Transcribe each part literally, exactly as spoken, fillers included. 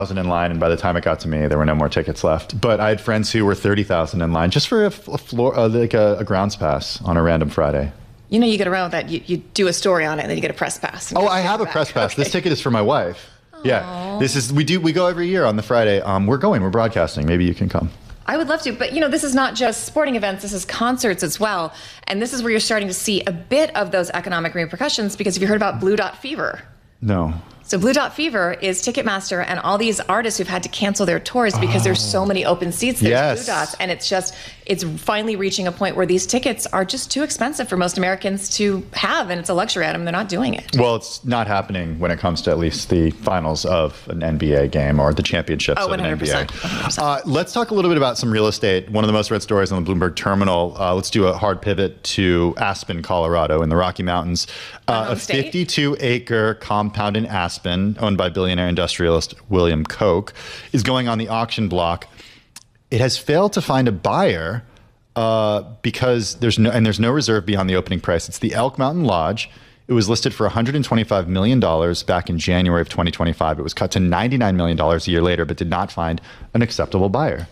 thousand in line, and by the time it got to me, there were no more tickets left. But I had friends who were thirty thousand in line just for a, a floor, uh, like a, a grounds pass on a random Friday. You know, you get around with that. You, you do a story on it, and then you get a press pass. Oh, I have a back. press pass. Okay. This ticket is for my wife. Aww. Yeah, this is we do we go every year on the Friday. Um, we're going. We're broadcasting. Maybe you can come. I would love to, but you know, this is not just sporting events, this is concerts as well. And this is where you're starting to see a bit of those economic repercussions, because have you heard about Blue Dot Fever? No. So Blue Dot Fever is Ticketmaster and all these artists who've had to cancel their tours because oh. there's so many open seats. There's yes. Blue Dots, and it's just, it's finally reaching a point where these tickets are just too expensive for most Americans to have, and it's a luxury item. They're not doing it. Well, it's not happening when it comes to at least the finals of an N B A game or the championships oh, of an N B A. one hundred percent. Uh, let's talk a little bit about some real estate. One of the most read stories on the Bloomberg Terminal. Uh, let's do a hard pivot to Aspen, Colorado in the Rocky Mountains. Uh, a fifty-two acre compound in Aspen owned by billionaire industrialist William Koch is going on the auction block. It has failed to find a buyer uh, because there's no and there's no reserve beyond the opening price. It's the Elk Mountain Lodge. It was listed for one hundred twenty-five million dollars back in January of twenty twenty-five. It was cut to ninety-nine million dollars a year later, but did not find an acceptable buyer.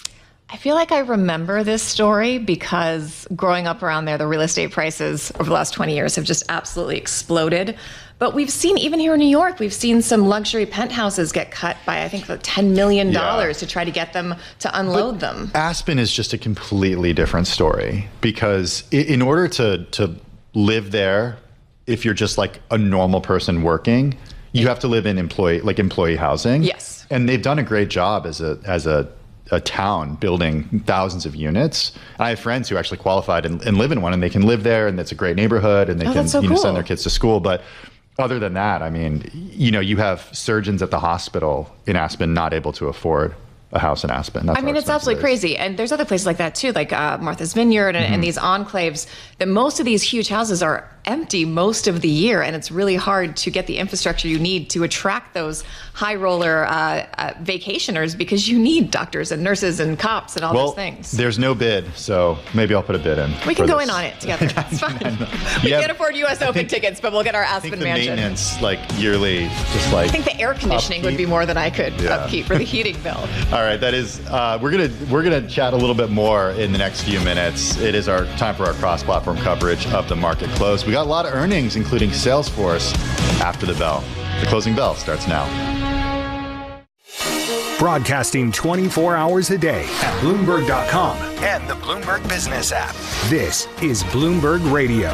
I feel like I remember this story because growing up around there, the real estate prices over the last twenty years have just absolutely exploded. But we've seen, even here in New York, we've seen some luxury penthouses get cut by, I think, ten million dollars yeah. to try to get them to unload but them. Aspen is just a completely different story, because in order to, to live there, if you're just like a normal person working, you have to live in employee, like employee housing. Yes. And they've done a great job as a, as a, a town building thousands of units. I have friends who actually qualified and, and live in one, and they can live there, and it's a great neighborhood, and they oh, can so you know, cool. send their kids to school. But other than that, I mean, you know, you have surgeons at the hospital in Aspen not able to afford a house in Aspen. That's I mean, it's absolutely it crazy. And there's other places like that too, like uh, Martha's Vineyard and, mm-hmm. and these enclaves, that most of these huge houses are empty most of the year. And it's really hard to get the infrastructure you need to attract those high roller uh, uh, vacationers, because you need doctors and nurses and cops and all well, those things. There's no bid, so maybe I'll put a bid in. We can go this. in on it together. It's fine. we yeah, can't afford U S Open think, tickets, but we'll get our Aspen I think the mansion. Maintenance, like yearly, just like I think the air conditioning upkeep. would be more than I could yeah. upkeep for the heating bill. All right, that is. Uh, we're gonna we're gonna chat a little bit more in the next few minutes. It is our time for our cross-platform coverage of the market close. We got a lot of earnings, including Salesforce, after the bell. The closing bell starts now. Broadcasting twenty-four hours a day at Bloomberg dot com and the Bloomberg Business app. This is Bloomberg Radio.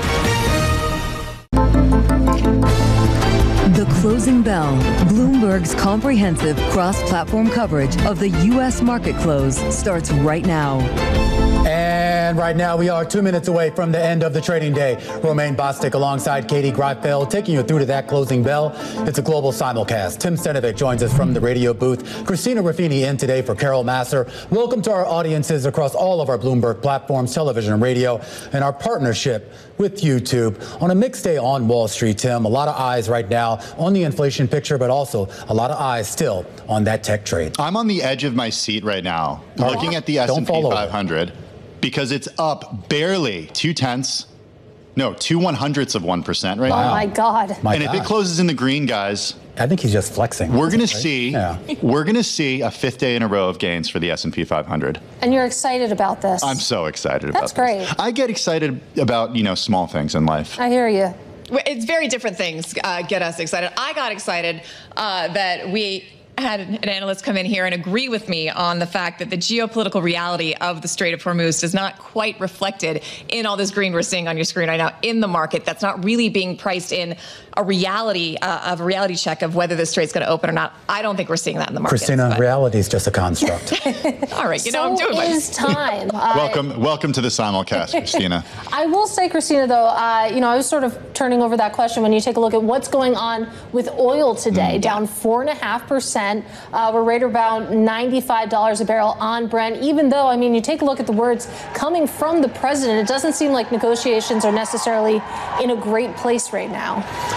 The Closing Bell, Bloomberg's comprehensive cross-platform coverage of the U S market close, starts right now. And right now we are two minutes away from the end of the trading day. Romaine Bostick alongside Katie Greifeld taking you through to that closing bell. It's a global simulcast. Tim Stenovic joins us from the radio booth. Christina Ruffini in today for Carol Massar. Welcome to our audiences across all of our Bloomberg platforms, television and radio, and our partnership with YouTube. On a mixed day on Wall Street, Tim, a lot of eyes right now on the inflation picture, but also a lot of eyes still on that tech trade. I'm on the edge of my seat right now, oh, looking at the S and P five hundred. Because it's up barely two tenths, no, two one hundredths of one percent right wow. now. Oh my God! My and God. if it closes in the green, guys, I think he's just flexing. We're going right? to see, yeah. we're going to see a fifth day in a row of gains for the S and P five hundred. And you're excited about this? I'm so excited about That's this. great. I get excited about you know small things in life. I hear you. It's very different things uh, get us excited. I got excited uh, that we had an analyst come in here and agree with me on the fact that the geopolitical reality of the Strait of Hormuz is not quite reflected in all this green we're seeing on your screen right now in the market. That's not really being priced in a reality uh, of a reality check of whether the strait's going to open or not. I don't think we're seeing that in the market. Christina, reality is just a construct. All right, you so know I'm doing my is time. uh, welcome, welcome to the simulcast, Christina. I will say, Christina, though, uh, you know, I was sort of turning over that question when you take a look at what's going on with oil today, mm. down four and a half percent. Uh, we're right around ninety-five dollars a barrel on Brent, even though, I mean, you take a look at the words coming from the president, it doesn't seem like negotiations are necessarily in a great place right now.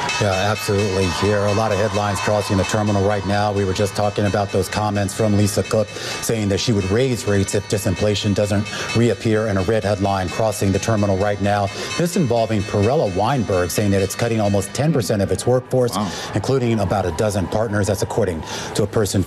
Yeah, absolutely. Here, a lot of headlines crossing the terminal right now. We were just talking about those comments from Lisa Cook saying that she would raise rates if disinflation doesn't reappear, in a red headline crossing the terminal right now. This involving Perella Weinberg saying that it's cutting almost ten percent of its workforce, wow. including about a dozen partners. That's according to a person